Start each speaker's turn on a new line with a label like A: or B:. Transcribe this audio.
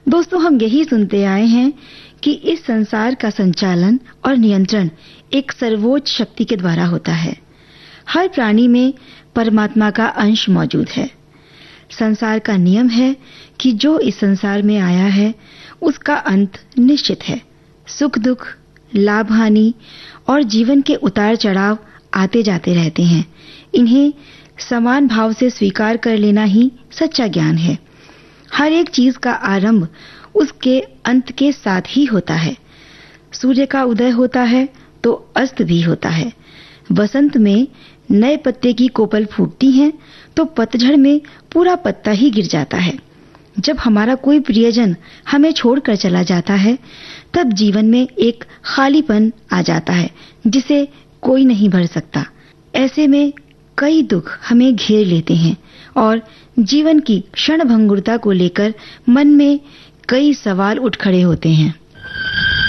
A: दोस्तों, हम यही सुनते आए हैं कि इस संसार का संचालन और नियंत्रण एक सर्वोच्च शक्ति के द्वारा होता है। हर प्राणी में परमात्मा का अंश मौजूद है। संसार का नियम है कि जो इस संसार में आया है उसका अंत निश्चित है। सुख दुख, लाभ हानि और जीवन के उतार चढ़ाव आते जाते रहते हैं। इन्हें समान भाव से स्वीकार कर लेना ही सच्चा ज्ञान है। हर एक चीज का आरंभ उसके अंत के साथ ही होता है। सूर्य का उदय होता है तो अस्त भी होता है। वसंत में नए पत्ते की कोपल फूटती है तो पतझड़ में पूरा पत्ता ही गिर जाता है। जब हमारा कोई प्रियजन हमें छोड़कर चला जाता है तब जीवन में एक खालीपन आ जाता है जिसे कोई नहीं भर सकता। ऐसे में कई दुख हमें घेर लेते हैं और जीवन की क्षणभंगुरता को लेकर मन में कई सवाल उठ खड़े होते हैं।